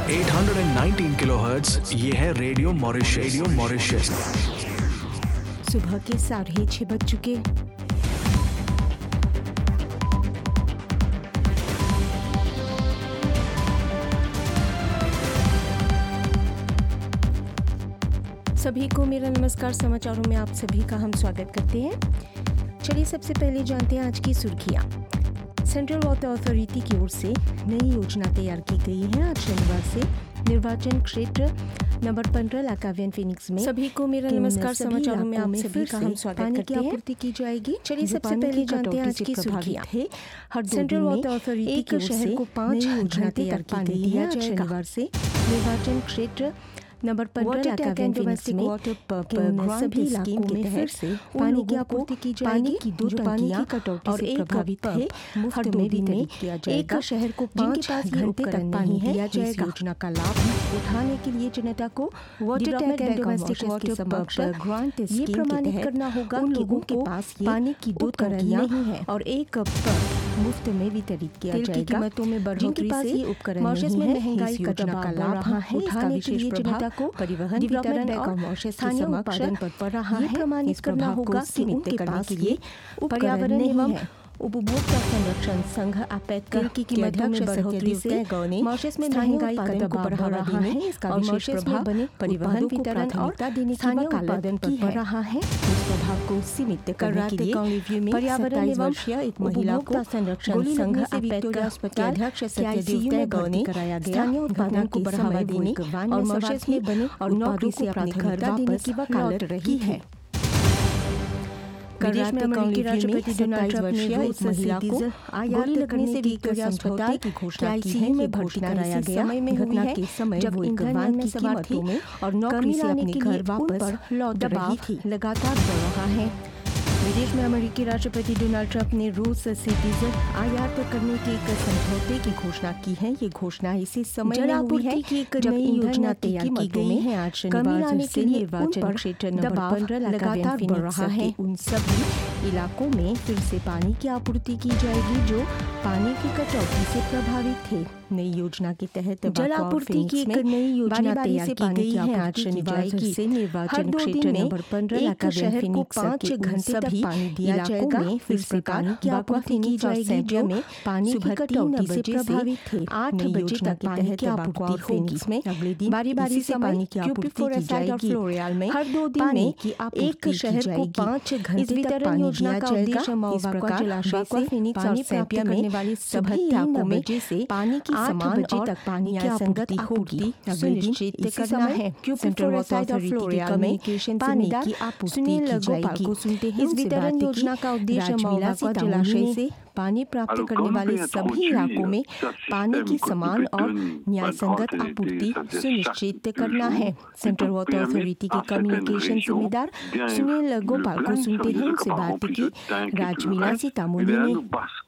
819 kilohertz, ये है radio Mauritius. सुबह के 6:30 बज चुके। सभी को मेरा नमस्कार। समाचारों में आप सभी का हम स्वागत करते हैं। चलिए सबसे पहले जानते हैं आज की सुर्खियां। सेंट्रल वाटर अथॉरिटी की ओर से नई योजना तैयार की गई है। आज शनिवार से निर्वाचन क्षेत्र नंबर 15 लाकावियन फिनिक्स में सभी को मेरा नमस्कार। समाचारों में आप सभी का हम स्वागत करते हैं। आपूर्ति की जाएगी। चलिए सबसे पहले जानते हैं आज की सुर्खियां। सेंट्रल वाटर अथॉरिटी के शहर को 5 योजना तैयार की गई है। आज शनिवार से निर्वाचन क्षेत्र नंबर 15 लाकावियन फिनिक्स में सभी इलाकों में फिर से पानी की आपूर्ति की जाएगी। की 2 टंकियां और एक प्रभावित है मुफ्त में वितरित किया जाएगा। एक शहर को 5 घंटे तक पानी दिया जाएगा। योजना का लाभ उठाने के लिए जनता को water tank and domestic water समक्ष ग्रांट ये प्रमाणित करना होगा कि लोगों के पास पानी की 2 टंकियां नहीं है और एक मुफ्त में वितरित किया जाएगा। कीमतों में बढ़ोतरी से ये उपकरण में महंगाई का दबाव रहा है। उठाने के लिए जनता को परिवहन वितरण और स्थानीय उत्पादन पर पड़ रहा है। प्रमाणित करना होगा कि उनके पास ये पर्यावरण एवं उपभोक्ता संरक्षण संघ आपेटकर की कीमतों में बढ़ोतरी से मॉरिशस में महंगाई का दबाव बढ़ा रहा है। इसका विशेष प्रभाव परिवहन वितरण और स्थानीय उत्पादन पर पड़ रहा है। इस प्रभाव को सीमित करने के लिए पर्यावरण एवं एक महिला को संरक्षण संघ आपेटकर के अध्यक्ष सत्यदेव तैगौ ने स्थानीय उत्पादन को बढ़ावा देने और मॉरिशस में बने और नौकरी से अपने घर देने की वकालत रही है। विदेश में अमेरिकी राष्ट्रपति डोनाल्ड ट्रंप ने एक महिला को आयात करने से विक्टोरिया अस्पताल की घोषणा की है। में भर्ती कराया गया समय में घटना के समय जब ईंधन में सवार थी और नौकरी से अपने घर वापस लौट रही थी। लगातार बढ़ रहा है। विदेश में अमेरिकी राष्ट्रपति डोनाल्ड ट्रंप ने रूस से डीजल आयात करने के एक समझौते की घोषणा की है। ये घोषणा इसी समय में हुई है की एक नई योजना तैयार की गई है। आज शनिवार से निर्वाचन क्षेत्र नंबर 15 लगातार बढ़ रहा है। उन सभी इलाकों में फिर से पानी की आपूर्ति की जाएगी जो पानी की कटौती से प्रभावित थे। नई योजना के तहत जल आपूर्ति की एक नई योजना तैयार की गई है। आज शनिवार से निर्वाचन क्षेत्र नंबर 15 लाकावियन फिनिक्स 5 घंटे तक पानी दिया जाएगा। फिर से पानी की आपूर्ति की जाएगी जो पानी की कटौती से प्रभावित थे। 8 बजे तक पानी की आपूर्ति होगी। में अगले दिन बारी से पानी की आपूर्ति की जाएगी। फ्लोरियल में हर 2 दिन में एक शहर को 5 घंटे तक पानी दिया जाएगा। इस प्रकार जलाशय से फिनिक्स और सैंपिया करने वाले सभी इलाकों में से पानी की 8 बजे तक पानी की आपूर्ति होगी। सुनिश्चित करना है। सेंट्रल वाटर अथॉरिटी की कम्युनिकेशन पानी की आपूर्ति की जाएगी। इस वितरण योजना का उद्देश्य मौलासी जलाशय से पानी प्राप्त करने वाले सभी इलाकों में पानी की समान और न्यायसंगत आपूर्ति सुनिश्चित करना है। सेंट्रल वाटर अथॉरिटी के कम्युनिकेशन जिम्मेदार सुनील गोपाल को सुनते हैं। उनसे बात की राजमीला सीतामोनी ने।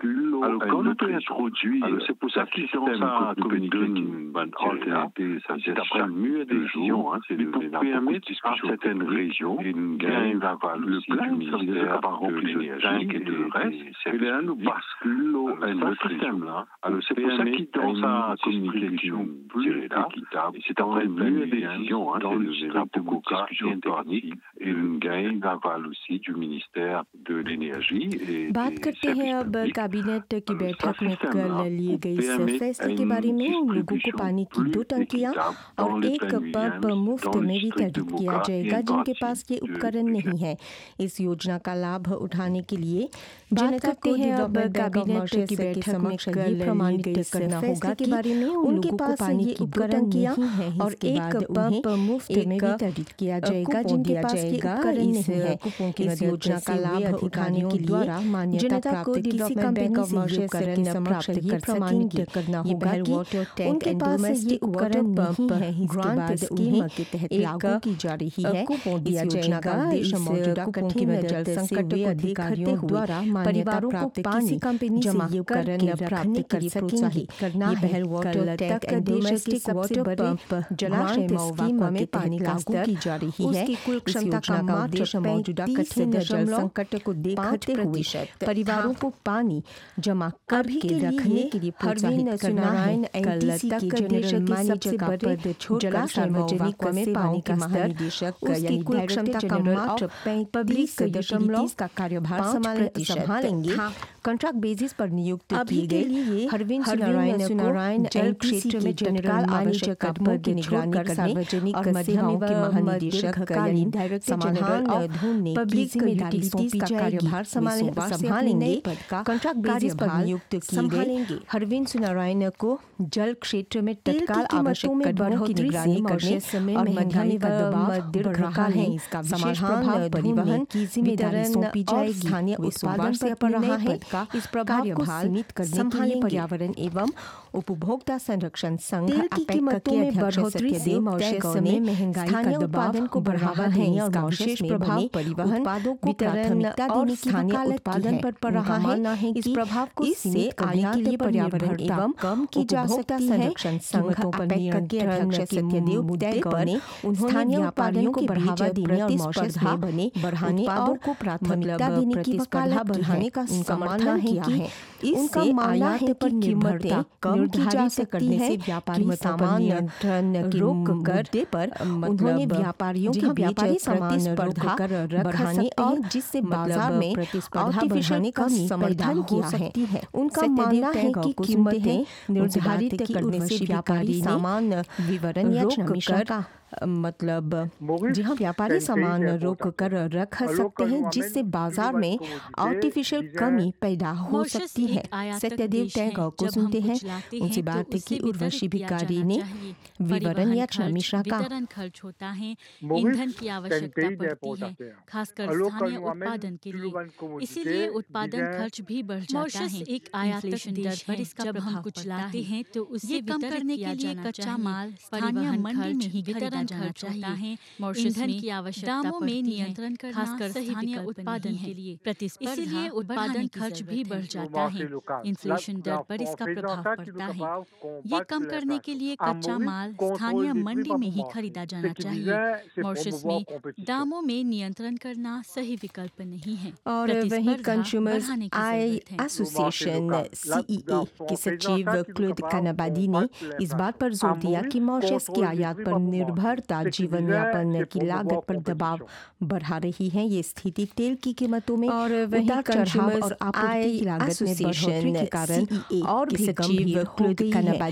C'est pour ça qu'il donne une bonne alternative. C'est après une mieux décision. C'est pour permettre à certaines régions une aval le plan du ministère de l'énergie et de reste. Et là, nous basculons à un autre système-là. Alors, c'est pour ça qu'il donne sa communication plus équitable. C'est après une mieux décision. C'est là beaucoup de discussions techniques et une gain d'aval aussi du ministère de l'énergie. बात करते हैं अब cabinet की बैठक में कल लिए गए इस फैसले के बारे में। उन लोगों को पानी की 2 टंकियां और एक पंप मुफ्त में वितरित किया जाएगा जिनके पास ये उपकरण नहीं है। इस योजना का लाभ उठाने के लिए जनता को अब कैबिनेट की बैठक में कल प्रमाणित करना होगा के बारे में उनके पास ये उपकरण नहीं है और एक पंप मुफ्त में वितरित किया जाएगा जिनके पास ये उपकरण नहीं है। इस योजना का लाभ उठाने के लिए जनता को डेवलपमेंट बैंक ऑफ मॉरिशस से प्राप्त कर प्रमाणित करना होगा कि उनके पास ये उपकरण नहीं है। ग्रांट स्कीम के तहत लागू की जा रही है। इस योजना का उद्देश्य मौजूदा कठिन जल संकट को अधिकारियों द्वारा परिवारों को पानी कंपनी जमा से ये करके उपकरण प्राप्त रखने के लिए कर प्रोत्साहित सकेंगे। करना ये है। पहल वाटर कल टैंक तक एंड देश के डोमेस्टिक सबसे वाटर बड़े पंप जलाशय ग्रांट मऊवा स्कीम में में पानी का लागू स्तर की जा रही है। उसकी कुल इस क्षमता का योजना का मात्र उद्देश्य मौजूदा 35 कठिन जल दशमलव संकट को देखते हुए 5% परिवारों को पानी जमा अभी करके के लिए रखने के लिए हरविंद प्रोत्साहित करना है। सुनारायण कल NTC तक के देश जनरल के सबसे मैनेजर बड़े पद छोड़कर जलाशय सार्वजनिक मऊवा सेवाओं के का स्तर महानिदेशक उसकी यानी कुल डायरेक्टर क्षमता का जनरल मात्र ऑफ 35 यूटिलिटीज का कार्यभार 5% संभालेंगे। था। कॉन्ट्रैक्ट बेसिस पर नियुक्त अभी किए के गए लिए हरविंद हरविंद सुनारायण NTC जल क्षेत्र में के तत्काल जनरल आवश्यक मैनेजर कदमों का की पद निगरानी छोड़कर करने सार्वजनिक और सेवाओं मध्यमाओं के व महानिदेशक यानी दीर्घकालीन डायरेक्टर जनरल समाधान ऑफ ढूंढने की पब्लिक जिम्मेदारी यूटिलिटीज सौंपी का जाएगी। कार्यभार संभालेंगे। कॉन्ट्रैक्ट बेसिस पर नियुक्त किए गए हरविंद सुनारायण को जल क्षेत्र में तेल की तत्काल आवश्यक कीमतों में कदमों की बढ़ोतरी निगरानी से करने मॉरिशस में और महंगाई मध्यम का व दबाव बढ़ रहा है। दीर्घकालीन इसका विशेष समाधान प्रभाव परिवहन ढूंढने की जिम्मेदारी वितरण सौंपी और जाएगी। स्थानीय वे उत्पादन सोमवार पर से रहा अपने है। पद का इस प्रभाव को कार्यभार सीमित करने के लिए संभालेंगे। पर्यावरण एवं उपभोक्ता संरक्षण संघ तेल की APEC कीमतों के में अध्यक्ष बढ़ोतरी से सत्यदेव मॉरिशस तैगौ में ने महंगाई स्थानीय का दबाव उत्पादन को बढ़ावा बढ़ा देने है। और इसका मॉरिशस विशेष में प्रभाव बने परिवहन, उत्पादों को वितरण प्राथमिकता और देने की स्थानीय वकालत उत्पादन की है। पर उनका रहा है। मानना है इस कि प्रभाव को इससे सीमित करने आयात के लिए पर पर्यावरण निर्भरता एवं कम की जा उपभोक्ता सकती है। संरक्षण संघ कीमतों पर APEC के अध्यक्ष सत्यदेव मुद्दे तैगौ पर ने उन्होंने स्थानीय व्यापारियों को के बढ़ावा बीच देने और मॉरिशस प्रतिस्पर्धा में बने बढ़ाने उत्पादों और को प्राथमिकता मतलब देने की प्रतिस्पर्धा वकालत की बढ़ाने है। का उनका मानना समर्थन है किया कि है। इससे उनका मानना आयात है पर कि निर्भरता कीमतें कम की जा निर्धारित सकती करने है। से व्यापारी कीमतों पर सामान नियंत्रण की रोक कर मुद्दे पर उन्होंने व्यापारियों के जहाँ बीच व्यापारी सामान प्रतिस्पर्धा रोक कर रख बढ़ाने सकते हैं, और जिससे मतलब बाजार में प्रतिस्पर्धा आर्टिफिशियल बढ़ाने का कमी समर्थन पैदा हो किया है। सकती है। उनका सत्यदेव मानना है तैगौ कि को सुनते हैं। कीमतें उनसे बात निर्धारित है कि करने से उर्वशी व्यापारी भिखारी ने सामान विवरण या रोक हमेशा कर का मतलब मोरिस जहाँ व्यापारी टेंटेज सामान एयरपोर्ट रोक कर रख सकते हैं, जिससे बाजार में आर्टिफिशियल कमी पैदा हो सकती है। सत्यदेव तैगौ को सुनते हैं। उनसे बात है कि उर्वशी भिखारी ने विवरण या मिश्रा का वितरण खर्च होता है, मोरिस ईंधन की आवश्यकता टेंटेज पड़ती एयरपोर्ट है, आते हैं। खासकर अलोक स्थानीय अनुवामेन उत्पादन के लिए। तुलुवन को इसीलिए मुझे उत्पादन डिजाइन खर्च भी बढ़ जाता है। एक आयातक देश पर इसका जब हम कुछ लाते हैं तो उसे कम करने के लिए कच्चा माल स्थानीय मंडी में ही वितरण खर्च होता है। ईंधन की आवश्यकता दामों में नियंत्रण करना खासकर स्थानीय उत्पादन के लिए प्रतिस्पर्धा, इसीलिए उत्पादन खर्च भी बढ़ जाता है। इन्फ्लेशन दर पर इसका प्रभाव पड़ता है। ये कम करने के लिए कच्चा माल स्थानीय मंडी में ही खरीदा जाना चाहिए। मॉरिशस में दामों में नियंत्रण करना सही विकल्प नहीं है। और वहीं प्रतिस्पर्धा कंज्यूमर्स बढ़ाने की आई जरूरत है। एसोसिएशन CEA के सचिव क्लोद कनाबादी ने इस बात पर जोर दिया कि मॉरिशस की आयात पर निर्भरता जीवन यापन की लागत पर दबाव बढ़ा रही है। ये स्थिति तेल की कीमतों में और वहीं उतार चढ़ाव कंज्यूमर्स और आपूर्ति की लागत में बढ़ोतरी एसोसिएशन के कारण CEA और के भी सचिव गंभीर हो क्लोद गई है। कनाबादी